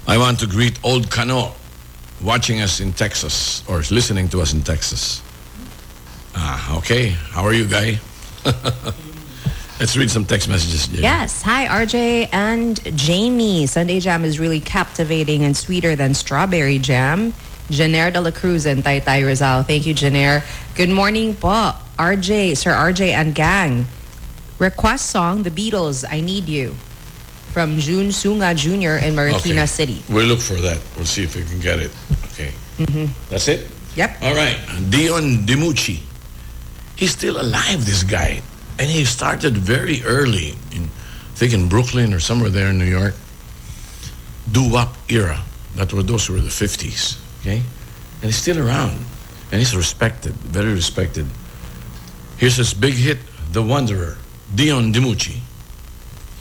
I want to greet Old Cano, watching us in Texas or listening to us in Texas. Okay. How are you, guy? Let's read some text messages. Jamie. Yes. Hi, RJ and Jamie. Sunday Jam is really captivating and sweeter than strawberry jam. Janer de la Cruz and Taytay Rizal. Thank you, Janer. Good morning po, RJ, Sir RJ and gang. Request song, The Beatles, I Need You. From June Sunga Jr. in Marikina City. We'll look for that. We'll see if we can get it. Okay. That's it? Yep. All right. Dion DiMucci. He's still alive, this guy. And he started very early, I think in Brooklyn or somewhere there in New York. Doo-wop era. Those were the 50s. Okay? And he's still around. And he's respected, very respected. Here's his big hit, The Wanderer, Dion DiMucci.